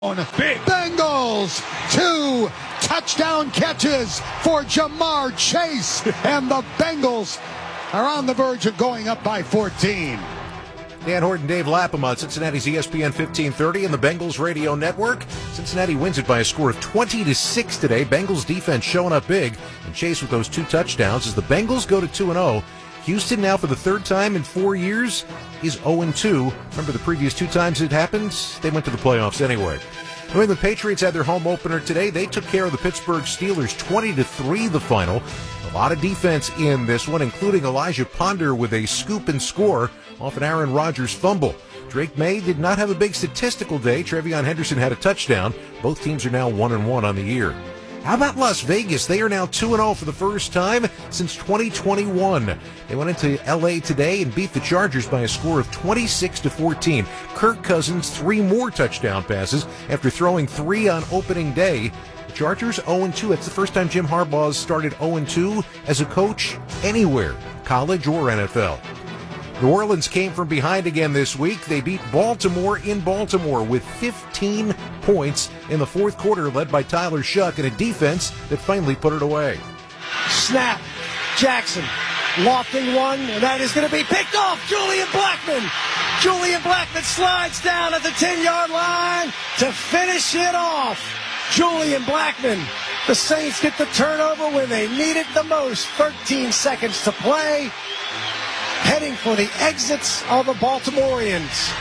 Big Bengals, 2 touchdown catches for Jamar Chase, and the Bengals are on the verge of going up by 14. Dan Horton, Dave Lapham on Cincinnati's ESPN 1530 and the Bengals Radio Network. Cincinnati wins it by a score of 20-6 today. Bengals defense showing up big, and Chase with those 2 touchdowns as the Bengals go to 2-0. Houston now for the 3rd time in 4 years is 0-2. Remember the previous 2 times it happened? They went to the playoffs anyway. New England Patriots had their home opener today. They took care of the Pittsburgh Steelers 20-3 the final. A lot of defense in this one, including Elijah Ponder with a scoop and score off an Aaron Rodgers fumble. Drake May did not have a big statistical day. Trevion Henderson had a touchdown. Both teams are now 1-1 on the year. How about Las Vegas? They are now 2-0 for the first time since 2021. They went into L.A. today and beat the Chargers by a score of 26-14. Kirk Cousins 3 more touchdown passes after throwing 3 on opening day. The Chargers 0-2. That's the first time Jim Harbaugh's started 0-2 as a coach anywhere, college or NFL. New Orleans came from behind again this week. They beat Baltimore in Baltimore with 15 points in the 4th quarter, led by Tyler Shuck and a defense that finally put it away. Snap. Jackson lofting one, and that is going to be picked off. Julian Blackmon. Julian Blackmon slides down at the 10-yard line to finish it off. Julian Blackmon. The Saints get the turnover when they need it the most. 13 seconds to play. Heading for the exits of the Baltimoreans.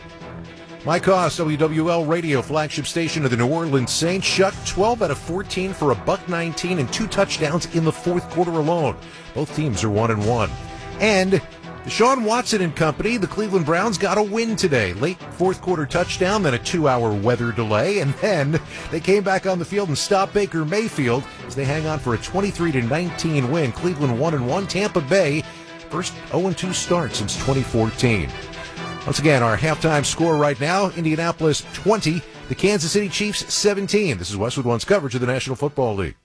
Mike Haas, WWL Radio, flagship station of the New Orleans Saints. Shuck 12 out of 14 for a $119 and 2 touchdowns in the 4th quarter alone. Both teams are 1-1. And Deshaun Watson and company, the Cleveland Browns, got a win today. Late 4th quarter touchdown, then a 2-hour weather delay, and then they came back on the field and stopped Baker Mayfield as they hang on for a 23-19 win. Cleveland 1-1. Tampa Bay, first 0-2 start since 2014. Once again, our halftime score right now, Indianapolis 20, the Kansas City Chiefs 17. This is Westwood One's coverage of the National Football League.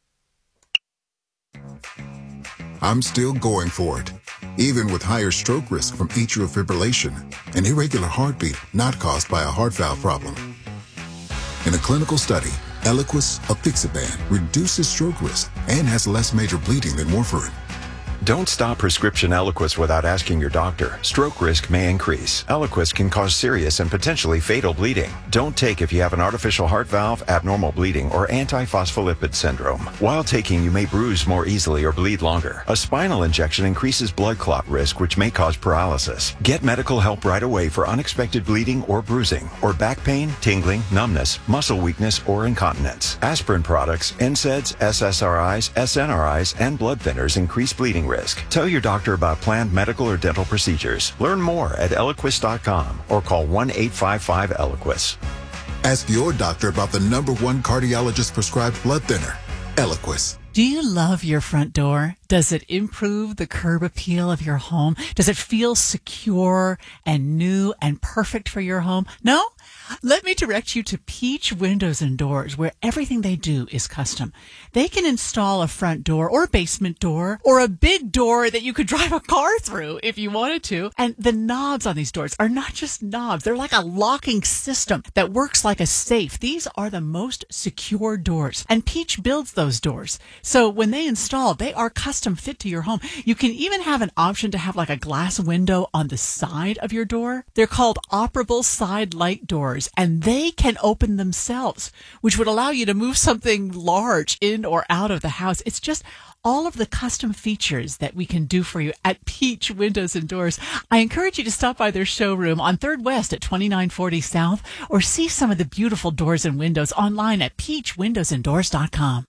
I'm still going for it, even with higher stroke risk from atrial fibrillation, an irregular heartbeat not caused by a heart valve problem. In a clinical study, Eliquis apixaban reduces stroke risk and has less major bleeding than warfarin. Don't stop prescription Eliquis without asking your doctor. Stroke risk may increase. Eliquis can cause serious and potentially fatal bleeding. Don't take if you have an artificial heart valve, abnormal bleeding, or antiphospholipid syndrome. While taking, you may bruise more easily or bleed longer. A spinal injection increases blood clot risk, which may cause paralysis. Get medical help right away for unexpected bleeding or bruising, or back pain, tingling, numbness, muscle weakness, or incontinence. Aspirin products, NSAIDs, SSRIs, SNRIs, and blood thinners increase bleeding risk. Tell your doctor about planned medical or dental procedures. Learn more at Eliquis.com or call 1-855-ELIQUIS. Ask your doctor about the #1 cardiologist prescribed blood thinner, Eliquis. Do you love your front door? Does it improve the curb appeal of your home? Does it feel secure and new and perfect for your home? No? Let me direct you to Peach Windows and Doors, where everything they do is custom. They can install a front door or a basement door or a big door that you could drive a car through if you wanted to. And the knobs on these doors are not just knobs. They're like a locking system that works like a safe. These are the most secure doors, and Peach builds those doors. So when they install, they are custom fit to your home. You can even have an option to have like a glass window on the side of your door. They're called operable side light doors, and they can open themselves, which would allow you to move something large in or out of the house. It's just all of the custom features that we can do for you at Peach Windows and Doors. I encourage you to stop by their showroom on 3rd West at 2940 South, or see some of the beautiful doors and windows online at peachwindowsanddoors.com.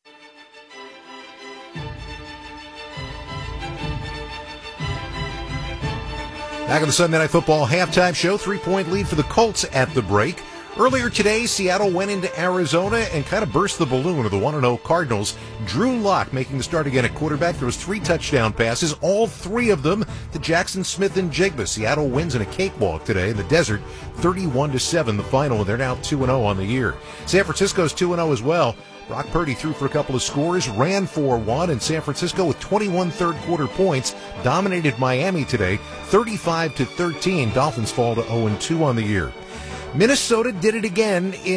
Back on the Sunday Night Football halftime show, 3-point lead for the Colts at the break. Earlier today, Seattle went into Arizona and kind of burst the balloon of the 1-0 Cardinals. Drew Lock making the start again at quarterback. There was 3 touchdown passes, all 3 of them to Jackson Smith-Njigba. Seattle wins in a cakewalk today in the desert, 31-7 the final, and they're now 2-0 on the year. San Francisco's 2-0 as well. Brock Purdy threw for a couple of scores, ran for one, and San Francisco with 21 third-quarter points dominated Miami today, 35-13. Dolphins fall to 0-2 on the year. Minnesota did it again